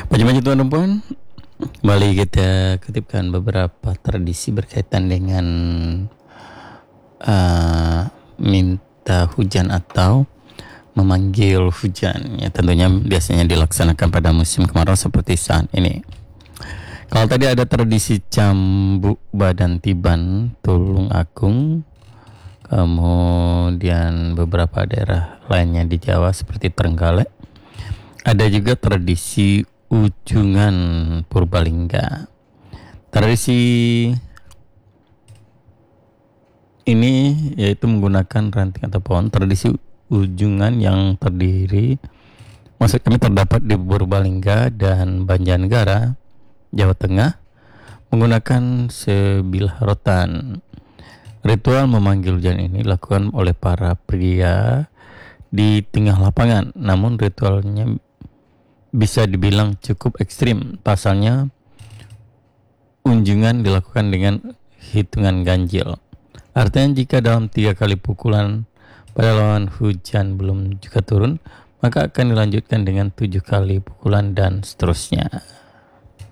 Pagi-pagi tuan dan puan, kembali kita kutipkan beberapa tradisi berkaitan dengan minta hujan atau memanggil hujan. Ya, tentunya biasanya dilaksanakan pada musim kemarau seperti saat ini. Kalau tadi ada tradisi cambuk badan tiban Tulung Agung, kemudian beberapa daerah lainnya di Jawa seperti Trenggalek. Ada juga tradisi ujungan Purbalingga. Tradisi ini yaitu menggunakan ranting atau pohon. Tradisi ujungan yang maksud kami terdapat di Purbalingga dan Banjarnegara, Jawa Tengah, menggunakan sebilah rotan. Ritual memanggil hujan ini dilakukan oleh para pria di tengah lapangan, namun ritualnya bisa dibilang cukup ekstrim. Pasalnya, unjungan dilakukan dengan hitungan ganjil. Artinya jika dalam 3 kali pukulan pada lawan hujan belum juga turun, maka akan dilanjutkan dengan 7 kali pukulan dan seterusnya.